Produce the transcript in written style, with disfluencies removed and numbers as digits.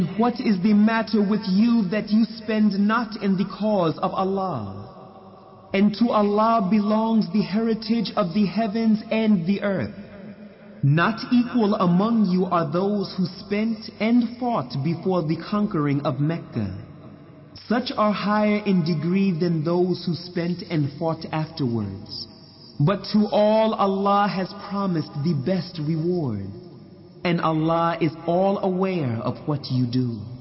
What is the matter with you that you spend not in the cause of Allah? And to Allah belongs the heritage of the heavens and the earth. Not equal among you are those who spent and fought before the conquering of Mecca. Such are higher in degree than those who spent and fought afterwards. But to all Allah has promised the best reward, and Allah is all aware of what you do.